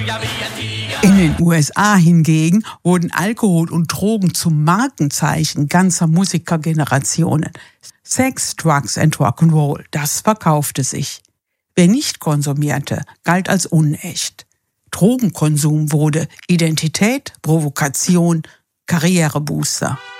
In den USA hingegen wurden Alkohol und Drogen zum Markenzeichen ganzer Musikergenerationen. Sex, Drugs and Rock'n'Roll, das verkaufte sich. Wer nicht konsumierte, galt als unecht. Drogenkonsum wurde Identität, Provokation, Karrierebooster.